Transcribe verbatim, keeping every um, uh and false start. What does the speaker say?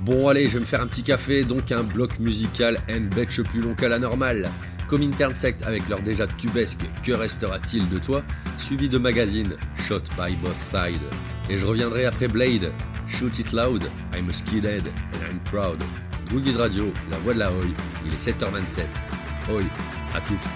Bon allez, je vais me faire un petit café, donc un bloc musical and betche plus long qu'à la normale. Comme Internsect avec leur déjà tubesque Que restera-t-il de toi, suivi de magazine Shot by Both Sides. Et je reviendrai après Blade, Shoot It Loud, I'm a Skillhead and I'm Proud. Droogies Radio, la voix de la Oi, il est sept heures vingt-sept. Oi, à toutes.